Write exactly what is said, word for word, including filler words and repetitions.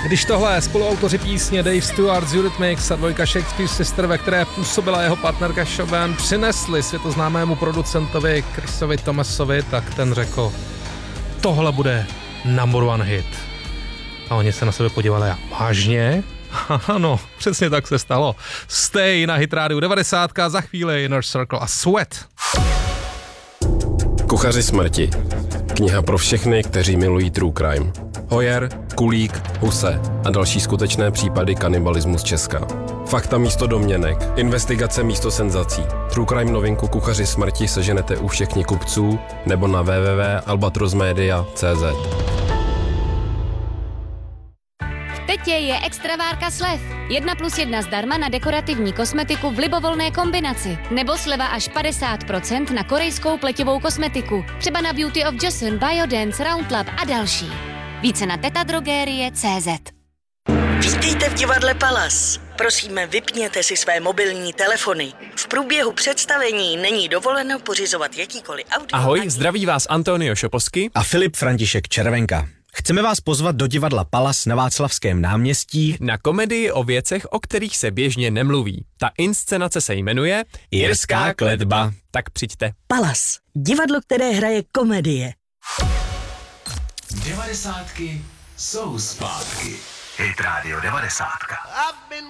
Když tohle spoluautoři písně Dave Stewart z Eurythmics a dvojka Shakespeare Sister, ve které působila jeho partnerka Siobhan, přinesli světoznámému producentovi Chrisovi Thomasovi, tak ten řekl, tohle bude number one hit. A oni se na sebe podívali a vážně? Ano, přesně tak se stalo. Stay na Hit rádiu devadesát, za chvíli Inner Circle a Sweat. Kuchaři smrti. Kniha pro všechny, kteří milují true crime. Hoyer, Kulík, Huse a další skutečné případy kanibalismu z Česka. Fakta místo domněnek, investigace místo senzací. True crime novinku Kuchaři smrti seženete u všech knihkupců nebo na w w w tečka albatrosmedia tečka c z. Teď je extravárka slev. Jedna plus jedna zdarma na dekorativní kosmetiku v libovolné kombinaci. Nebo sleva až padesát procent na korejskou pletivou kosmetiku. Třeba na Beauty of Joseon, Biodance, Roundlab a další. Více na tetadrogerie tečka cé zet. Vítejte v divadle Palace. Prosíme, vypněte si své mobilní telefony. V průběhu představení není dovoleno pořizovat jakýkoliv audio. Ahoj, zdraví vás Antonio Šoposky a Filip František Červenka. Chceme vás pozvat do divadla Palace na Václavském náměstí na komedii o věcech, o kterých se běžně nemluví. Ta inscenace se jmenuje Jirská kletba. Tak přijďte. Palace, divadlo, které hraje komedie. Devadesátky jsou zpátky. Hit Radio devadesátka.